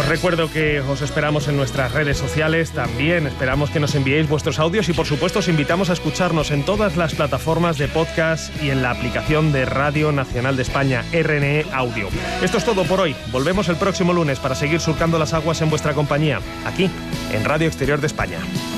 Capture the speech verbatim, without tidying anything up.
Os recuerdo que os esperamos en nuestras redes sociales, también esperamos que nos enviéis vuestros audios y por supuesto os invitamos a escucharnos en todas las plataformas de podcast y en la aplicación de Radio Nacional de España, R N E Audio. Esto es todo por hoy, volvemos el próximo lunes para seguir surcando las aguas en vuestra compañía, aquí, en Radio Exterior de España.